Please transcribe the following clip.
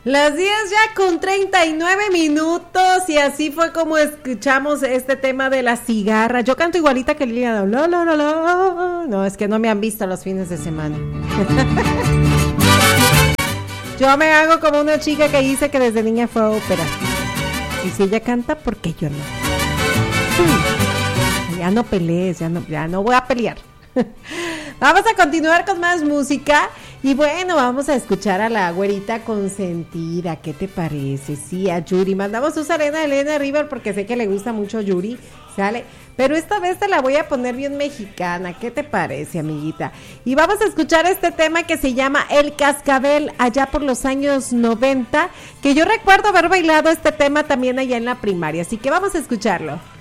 Las 10 ya con 39 minutos y así fue como escuchamos este tema de la cigarra. Yo canto igualita que Liliana. No, es que no me han visto los fines de semana. Yo me hago como una chica que dice que desde niña fue a ópera. Y si ella canta, ¿por qué yo no? Ya no pelees, ya no voy a pelear. Vamos a continuar con más música y bueno, vamos a escuchar a la güerita consentida. ¿Qué te parece? Sí, a Yuri. Mandamos un saludo a Elena River porque sé que le gusta mucho Yuri, ¿sale? Pero esta vez te la voy a poner bien mexicana. ¿Qué te parece, amiguita? Y vamos a escuchar este tema que se llama El Cascabel, allá por los años 90, que yo recuerdo haber bailado este tema también allá en la primaria, así que vamos a escucharlo.